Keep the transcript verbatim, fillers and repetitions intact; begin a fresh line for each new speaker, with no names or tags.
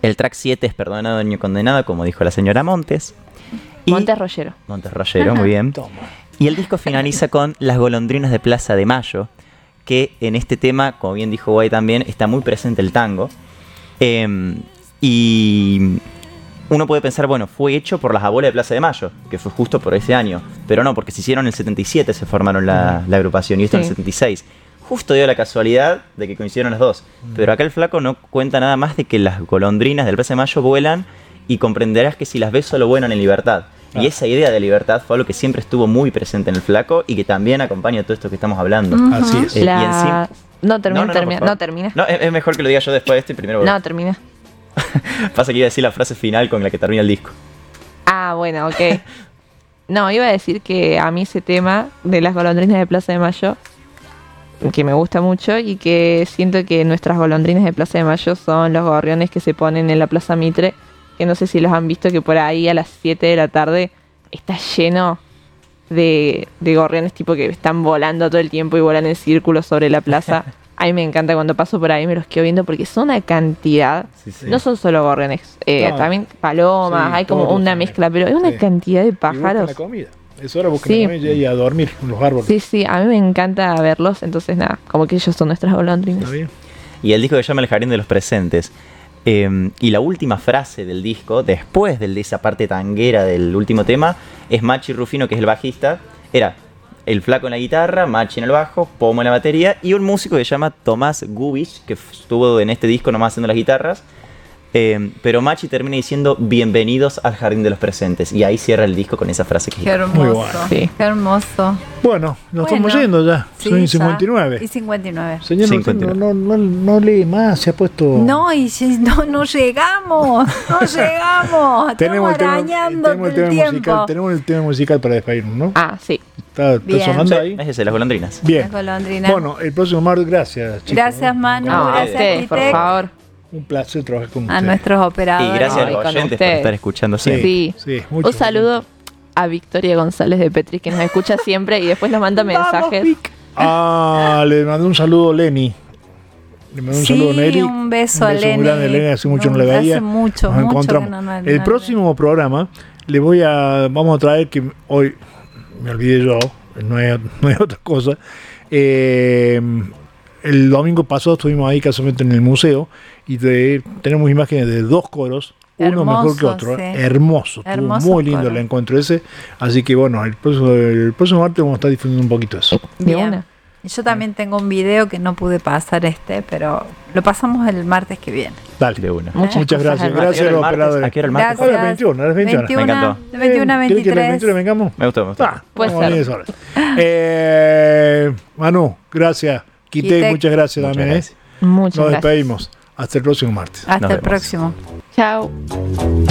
El track siete es Perdonado, Niño Condenado, como dijo la señora Montes. Y
Montes Rollero.
Montes Rollero, muy bien.
Toma.
Y el disco finaliza con Las golondrinas de Plaza de Mayo, que en este tema, como bien dijo Guay también, está muy presente el tango. Eh, y uno puede pensar, bueno, fue hecho por las abuelas de Plaza de Mayo, que fue justo por ese año. Pero no, porque se hicieron en el setenta y siete, se formaron la, la agrupación, y esto
Sí.
en el setenta y seis. Justo dio la casualidad de que coincidieron las dos. Pero acá el flaco no cuenta nada más de que las golondrinas del Plaza de Mayo vuelan y comprenderás que si las ves solo vuelan en libertad.
Ah.
Y esa idea de libertad fue algo que siempre estuvo muy presente en el flaco y que también acompaña todo esto que estamos hablando.
Ujú.
Así es.
Eh, y
La...
encima-
No, termina,
No, no, no,
termina.
por
No,
favor.
termina.
No, es, es mejor que lo diga yo después de este primero. porque
No, termina.
Pasa que iba a decir la frase final con la que termina el disco.
Ah, bueno, ok. No, iba a decir que a mí ese tema de las golondrinas de Plaza de Mayo, que me gusta mucho y que siento que nuestras golondrinas de Plaza de Mayo son los gorriones que se ponen en la Plaza Mitre, que no sé si los han visto, que por ahí a las siete de la tarde está lleno de, de gorriones tipo que están volando todo el tiempo y volan en círculos sobre la plaza. A mí me encanta cuando paso por ahí, me los quedo viendo porque son una cantidad.
Sí, sí.
No son solo gorriones, eh,
No.
también palomas,
Sí,
hay como
todos
una
también.
mezcla, pero es una
Sí.
cantidad de
Y buscan
pájaros.
la comida. Es hora buscar
Sí.
la comida y a dormir en los árboles.
Sí, sí, a mí me encanta verlos, entonces nada, como que ellos son nuestras golondrinas.
¿Está bien?
Y el disco se llama El Jardín de los Presentes. Eh, y la última frase del disco, después de esa parte tanguera del último tema, es Machi Rufino, que es el bajista. Era el flaco en la guitarra, Machi en el bajo, Pomo en la batería y un músico que se llama Tomás Gubich, que estuvo en este disco nomás haciendo las guitarras. Eh, pero Machi termina diciendo bienvenidos al Jardín de los Presentes. Y ahí cierra el disco con esa frase que
Qué hermoso.
Muy bueno.
Sí.
Qué hermoso.
Bueno, nos
Bueno.
estamos yendo ya.
Sí,
Son
ya.
cincuenta y nueve.
Y cincuenta y nueve.
Señor, no-
cincuenta y nueve.
no, no, no, no lee más, se ha puesto...
No, y si- no, no llegamos. No llegamos.
Tenemos
Estamos
el tema,
arañando
tenemos el
el
tema
tiempo.
musical, tenemos el tema musical para despedirnos, ¿no?
Ah, sí.
Está, está
Bien.
sonando
Sí,
ahí.
es ese, las golondrinas.
Bien.
Las golondrinas.
Bueno, el próximo martes, gracias, chicos.
Gracias, Manu.
No, a
gracias,
ustedes, por
Titec.
favor.
Un placer trabajar con
A
ustedes.
nuestros
Y
operadores.
gracias a
Ay,
los
con
oyentes por
ustedes.
estar escuchando
Sí,
siempre.
Sí.
sí, mucho.
Un saludo a Victoria González de Petri, que nos escucha siempre y después nos manda mensajes.
Ah, le mandé un saludo a Lenny. Le mandé un
Sí,
saludo a Nelly.
un beso a
muy
Lenny.
grande, Lenny. Hace mucho no, le
Hace
veía.
mucho,
Nos
mucho
encontramos.
que no- no-
el
no-
próximo programa le voy a. Vamos a traer que hoy. Me olvidé yo. No es, no es otra cosa. Eh, el domingo pasado estuvimos ahí casualmente en el museo y de- tenemos imágenes de dos coros. Uno mejor que
Hermoso,
otro, ¿eh?
sí.
hermoso, estuvo
Hermoso
muy lindo
coro.
el encuentro ese. Así que bueno, el próximo, el próximo martes vamos a estar difundiendo un poquito eso.
De
Bien.
una.
Yo también tengo un video que no pude pasar este, pero lo pasamos el martes que viene.
Dale.
De una.
Muchas,
Muchas
cosas
gracias,
al
gracias a
¿A qué hora el
los
martes?
operadores.
¿A qué hora el martes?
Ahora las veintiuna, a las veintiuna.
Me encantó.
De veintiuna a
¿Quiere que a las
veintitrés.
veintiuna vengamos?
Me gustó, me gustó.
Ah,
Puede
vamos a
ser.
venir esa hora. Eh, Manu, gracias. Quité,
Quitec.
muchas gracias
Muchas
también. ¿eh?
gracias.
Muchas
Nos
gracias.
despedimos. Hasta el próximo martes.
Hasta
Nos
el
vemos.
próximo.
Chao.